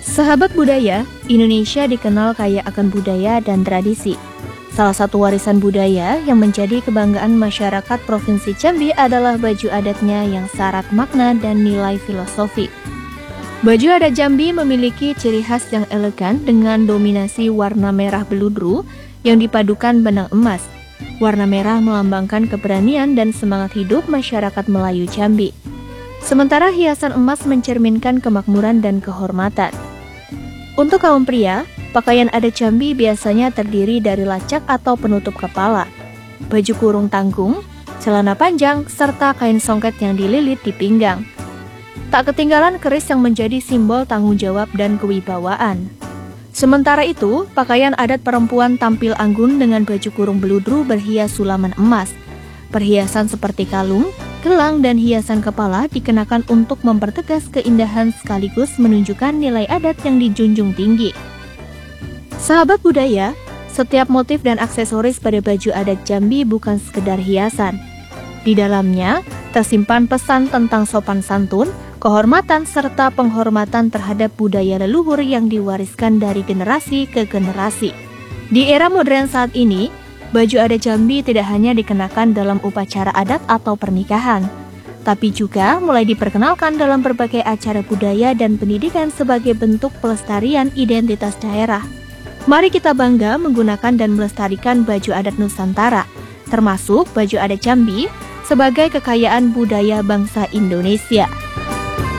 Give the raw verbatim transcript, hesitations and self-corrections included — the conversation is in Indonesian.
Sahabat budaya, Indonesia dikenal kaya akan budaya dan tradisi. Salah satu warisan budaya yang menjadi kebanggaan masyarakat Provinsi Jambi adalah baju adatnya yang syarat makna dan nilai filosofi. Baju adat Jambi memiliki ciri khas yang elegan dengan dominasi warna merah beludru yang dipadukan benang emas. Warna merah melambangkan keberanian dan semangat hidup masyarakat Melayu Jambi. Sementara hiasan emas mencerminkan kemakmuran dan kehormatan. Untuk kaum pria, pakaian adat Jambi biasanya terdiri dari lacak atau penutup kepala, baju kurung tanggung, celana panjang, serta kain songket yang dililit di pinggang. Tak ketinggalan keris yang menjadi simbol tanggung jawab dan kewibawaan. Sementara itu, pakaian adat perempuan tampil anggun dengan baju kurung beludru berhias sulaman emas. Perhiasan seperti kalung, gelang, dan hiasan kepala dikenakan untuk mempertegas keindahan sekaligus menunjukkan nilai adat yang dijunjung tinggi. Sahabat budaya, setiap motif dan aksesoris pada baju adat Jambi bukan sekedar hiasan. Di dalamnya tersimpan pesan tentang sopan santun, kehormatan, serta penghormatan terhadap budaya leluhur yang diwariskan dari generasi ke generasi. Di era modern saat ini, baju adat Jambi tidak hanya dikenakan dalam upacara adat atau pernikahan, tapi juga mulai diperkenalkan dalam berbagai acara budaya dan pendidikan sebagai bentuk pelestarian identitas daerah. Mari kita bangga menggunakan dan melestarikan baju adat Nusantara, termasuk baju adat Jambi, sebagai kekayaan budaya bangsa Indonesia.